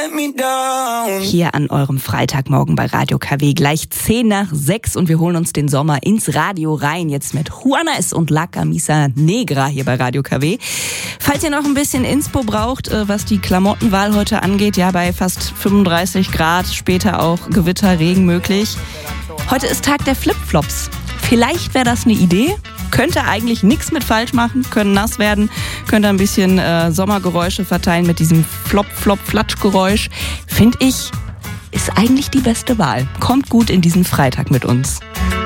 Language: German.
Hier an eurem Freitagmorgen bei Radio KW gleich 5:10 und wir holen uns den Sommer ins Radio rein. Jetzt mit Juana S. und La Camisa Negra hier bei Radio KW. Falls ihr noch ein bisschen Inspo braucht, was die Klamottenwahl heute angeht, ja, bei fast 35 Grad, später auch Gewitter, Regen möglich. Heute ist Tag der Flipflops. Vielleicht wäre das eine Idee. Könnte eigentlich nichts mit falsch machen, können nass werden, könnt ein bisschen Sommergeräusche verteilen mit diesem Flop-Flop-Flatsch-Geräusch. Finde ich, ist eigentlich die beste Wahl. Kommt gut in diesen Freitag mit uns.